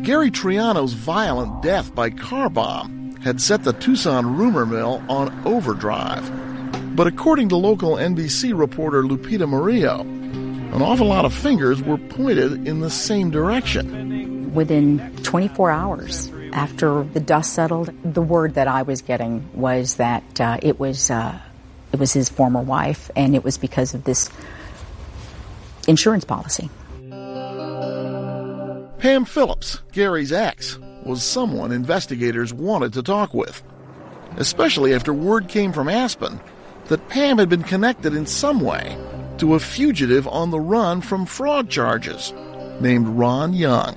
Gary Triano's violent death by car bomb had set the Tucson rumor mill on overdrive. But according to local NBC reporter Lupita Murillo, an awful lot of fingers were pointed in the same direction. Within 24 hours after the dust settled, the word that I was getting was that it was his former wife, and it was because of this insurance policy. Pam Phillips, Gary's ex, was someone investigators wanted to talk with, especially after word came from Aspen that Pam had been connected in some way to a fugitive on the run from fraud charges named Ron Young.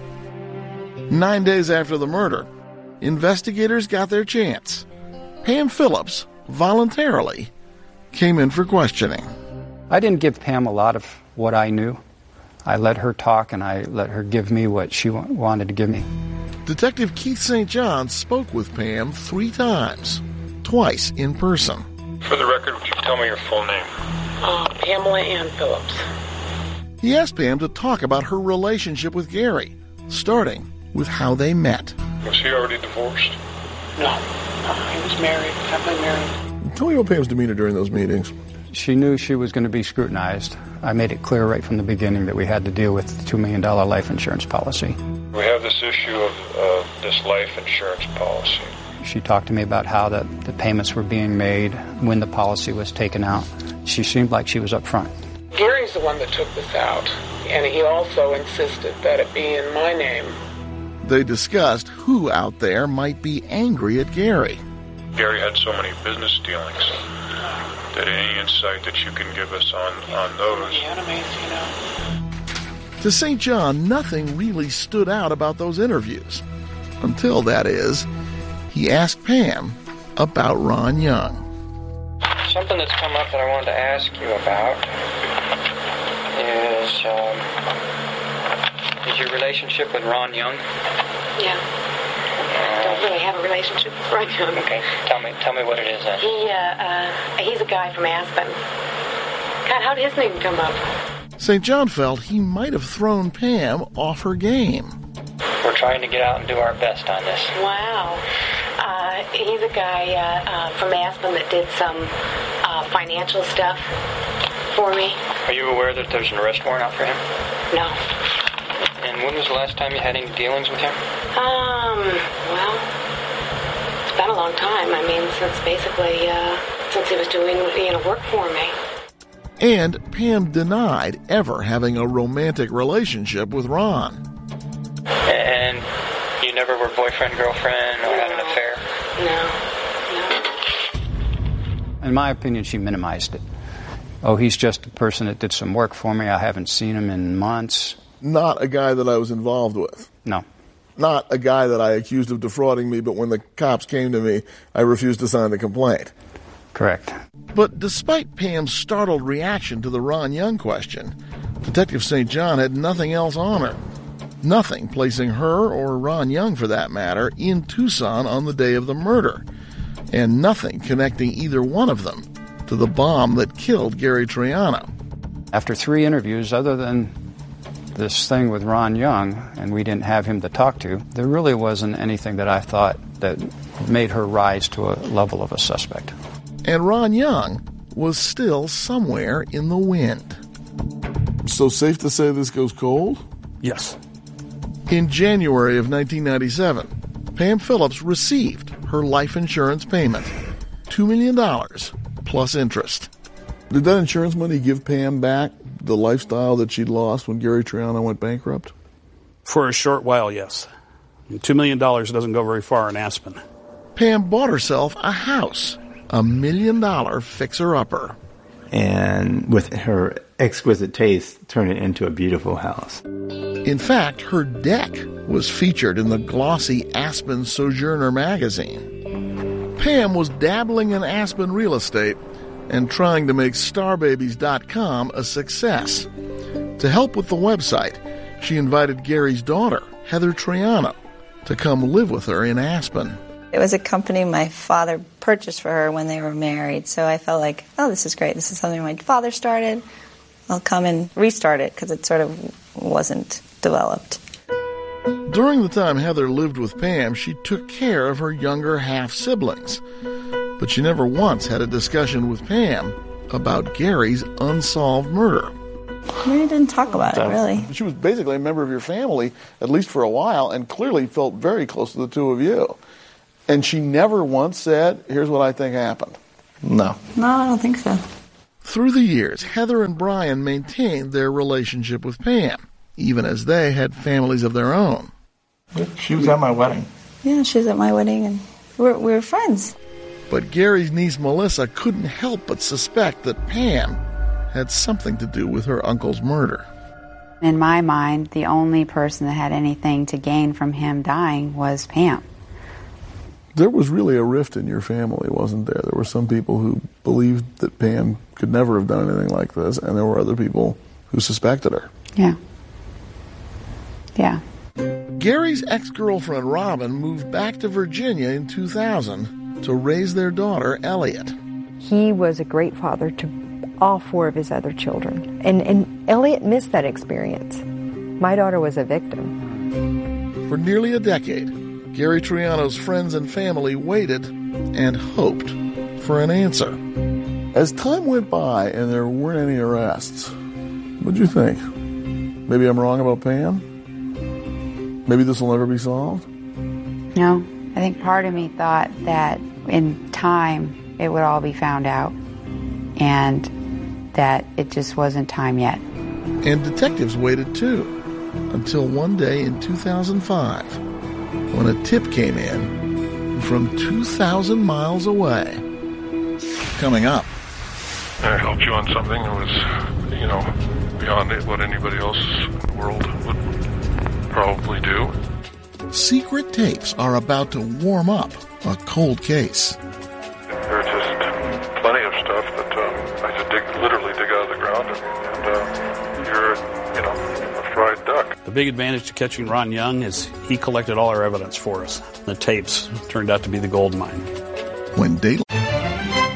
9 days after the murder, investigators got their chance. Pam Phillips voluntarily came in for questioning. I didn't give Pam a lot of what I knew. I let her talk, and I let her give me what she wanted to give me. Detective Keith St. John spoke with Pam 3 times, twice in person. For the record, would you tell me your full name? Pamela Ann Phillips. He asked Pam to talk about her relationship with Gary, starting with how they met. Was he already divorced? No, he was married, happily married. Tell me about Pam's demeanor during those meetings. She knew she was going to be scrutinized. I made it clear right from the beginning that we had to deal with the $2 million life insurance policy. We have this issue of this life insurance policy. She talked to me about how the payments were being made, when the policy was taken out. She seemed like she was up front. Gary's the one that took this out, and he also insisted that it be in my name. They discussed who out there might be angry at Gary. Gary had so many business dealings. That any insight that you can give us on those? The enemies, you know. To St. John, nothing really stood out about those interviews. Until, that is, he asked Pam about Ron Young. Something that's come up that I wanted to ask you about is your relationship with Ron Young? Yeah. I don't really have a relationship with Ron Young. Okay. Tell me what it is then. He's a guy from Aspen. God, how did his name come up? St. John felt he might have thrown Pam off her game. We're trying to get out and do our best on this. Wow. He's a guy from Aspen that did some financial stuff for me. Are you aware that there's an arrest warrant out for him? No. And when was the last time you had any dealings with him? Well, it's been a long time. I mean, since he was doing, work for me. And Pam denied ever having a romantic relationship with Ron. And you never were boyfriend, girlfriend, or had an affair? No. In my opinion, she minimized it. Oh, he's just a person that did some work for me. I haven't seen him in months. Not a guy that I was involved with. No. Not a guy that I accused of defrauding me, but when the cops came to me, I refused to sign the complaint. Correct. But despite Pam's startled reaction to the Ron Young question, Detective St. John had nothing else on her. Nothing placing her, or Ron Young for that matter, in Tucson on the day of the murder. And nothing connecting either one of them to the bomb that killed Gary Triano. After 3 interviews, other than this thing with Ron Young, and we didn't have him to talk to, there really wasn't anything that I thought that made her rise to a level of a suspect. And Ron Young was still somewhere in the wind. So safe to say this goes cold? Yes. In January of 1997, Pam Phillips received her life insurance payment, $2 million plus interest. Did that insurance money give Pam back the lifestyle that she'd lost when Gary Triano went bankrupt? For a short while, yes. $2 million doesn't go very far in Aspen. Pam bought herself a house, a $1 million fixer-upper. And with her exquisite taste, turned it into a beautiful house. In fact, her deck was featured in the glossy Aspen Sojourner magazine. Pam was dabbling in Aspen real estate and trying to make starbabies.com a success. To help with the website, she invited Gary's daughter, Heather Triano, to come live with her in Aspen. It was a company my father purchased for her when they were married, so I felt like, oh, this is great. This is something my father started. I'll come and restart it because it sort of wasn't developed. During the time Heather lived with Pam, she took care of her younger half-siblings. But she never once had a discussion with Pam about Gary's unsolved murder. We didn't talk about it, really. She was basically a member of your family, at least for a while, and clearly felt very close to the two of you. And she never once said, here's what I think happened. No. No, I don't think so. Through the years, Heather and Brian maintained their relationship with Pam, even as they had families of their own. She was at my wedding. Yeah, she was at my wedding, and we were friends. But Gary's niece Melissa couldn't help but suspect that Pam had something to do with her uncle's murder. In my mind, the only person that had anything to gain from him dying was Pam. There was really a rift in your family, wasn't there? There were some people who believed that Pam could never have done anything like this, and there were other people who suspected her. Yeah. Yeah. Gary's ex-girlfriend Robin moved back to Virginia in 2000 to raise their daughter, Elliot. He was a great father to all four of his other children. And Elliot missed that experience. My daughter was a victim. For nearly a decade, Gary Triano's friends and family waited and hoped for an answer. As time went by and there weren't any arrests, what'd you think? Maybe I'm wrong about Pam? Maybe this will never be solved? No. I think part of me thought that in time it would all be found out and that it just wasn't time yet. And detectives waited too, until one day in 2005 when a tip came in from 2,000 miles away. Coming up. I helped you on something that was, beyond what anybody else in the world would probably do. Secret tapes are about to warm up a cold case. There's just plenty of stuff that I just literally dig out of the ground, and you're, a fried duck. The big advantage to catching Ron Young is he collected all our evidence for us. The tapes turned out to be the gold mine. When daylight